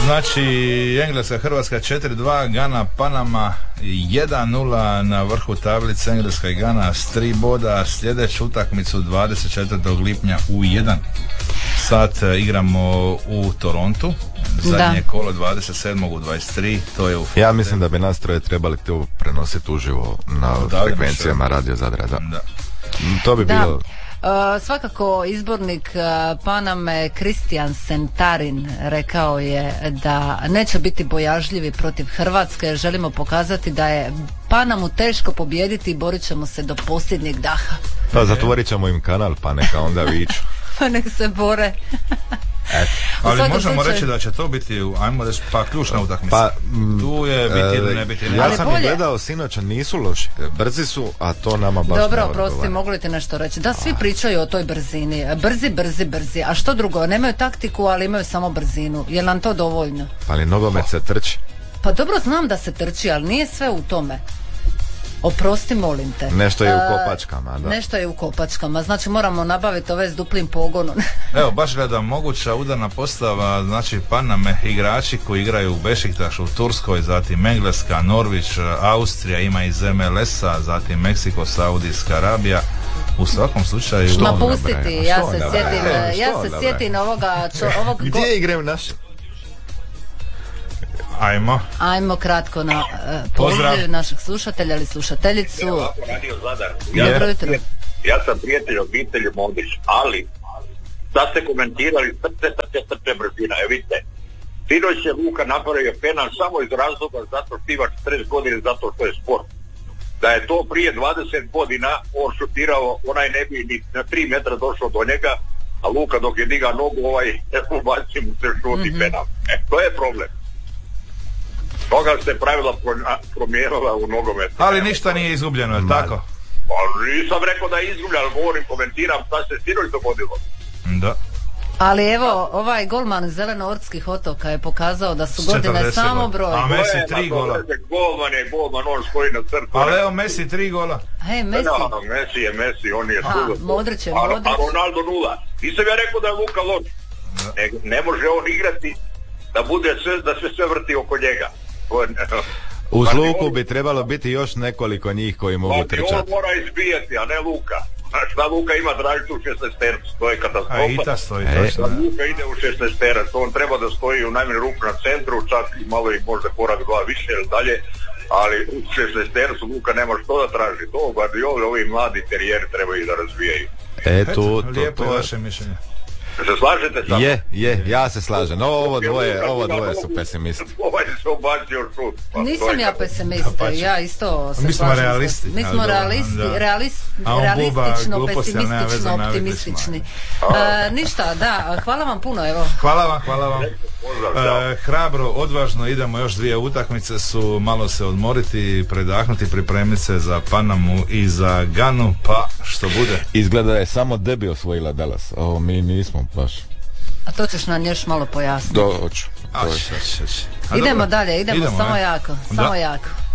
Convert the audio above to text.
Znači, Engleska, Hrvatska 4-2, Gana, Panama 1-0 na vrhu tablice. Engleska i Gana s 3 boda. Sljedeću utakmicu 24. lipnja u 1 sat igramo u Torontu. Zadnje kolo 27. u 23. To je u Ja mislim da bi nas troje trebali to prenositi uživo na frekvencijama Radio Zadra. Da. To bi bilo... Svakako izbornik Paname Kristijan Sentarin rekao je da neće biti bojažljivi protiv Hrvatske. Želimo pokazati da je Panamu teško pobijediti i borit ćemo se do posljednjeg daha. Pa zatvorit ćemo im kanal, pa neka onda viču. Pa nek se bore. Ali možemo reći da će to biti, ajmo reći, pa ključna utakmica. Tu je biti ili ne biti. Ja sam ih gledao sinoć, nisu loši. Brzi su, a to nama baš dobro, prosti, mogu li ti nešto reći? Da, svi pričaju o toj brzini. Brzi. A što drugo? Nemaju taktiku, ali imaju samo brzinu. Je nam to dovoljno? Ali nogomet se trči. Pa dobro, znam da se trči, ali nije sve u tome. Oprosti, molim te. Nešto je u kopačkama, da. Nešto je u kopačkama, znači moramo nabaviti ove s duplim pogonom. Evo, baš gledam, moguća udarna postava, znači Paname, igrači koji igraju u Bešiktašu u Turskoj, zatim Engleska, Norvić, Austrija, ima iz MLS-a, zatim Meksiko, Saudijska Arabija. U svakom slučaju... Napustiti, ja se sjetim ovoga... Gdje igraju naši? Ajmo kratko na pozdrav našeg slušatelja ili slušateljicu. Radio Zadar. Dobro jutro. Ja sam prijatelj obitelji Modić, ali da ste komentirali trče brzina. Vidite, sinoć je Luka napravio penal samo iz razloga zato što ima 40 godina, zato što je sport. Da je to prije 20 godina on šutirao, onaj ne bi ni na 3 metra došao do njega, a Luka dok je digao nogu, ubaci mu se šuti penal. To je problem. Toga se pravila promijenila u nogometu. Ali ništa nije izgubljeno, je tako? Pa nisam rekao da je izgubljeno, ali govorim, komentiram šta se sinoć dogodilo. Da. Ali evo, ovaj golman Zelenoortskih otoka je pokazao da su godine samo broj. A Messi 3 gola. Golman, on stoji na crtu. Ali evo Messi 3 gola. Messi, on je sudo. Modrić je. A Ronaldo 0. Nisam ja rekao da je Luka loš. Ne može on igrati da bude da se sve vrti oko njega. Uz Luku bi trebalo biti još nekoliko njih koji mogu trčati. On mora izbijati, a ne Luka. Šta Luka ima tražiti u 16-terac, to je katastrofa. A Ita stoji. Luka ide u 16-terac, on treba da stoji u najmanju ruku na centru, čak i malo i možda korak dva više ili dalje, ali u 16-teracu Luka nema što da traži. To Guardiola, ovi mladi terijeri trebaju da razvijaju. Lijepo je vaše mišljenje. Se slažete sa? Ja se slažem. No, ovo dvoje su pesimisti. Ovaj se obacio šut. Nisam ja pesimista, ja isto se slažem. Mi smo realistično, pesimistično, optimistični. Ništa, da, hvala vam puno, evo. Hvala vam. Hrabro, odvažno, idemo još 2 utakmice su, malo se odmoriti, predahnuti, pripremiti se za Panamu i za Ganu, pa što bude. Izgleda je samo Debi osvojila Dallas, ovo mi nismo baš. A to ćeš nam još malo pojasniti. Hoću. Idemo dalje, idemo samo jako.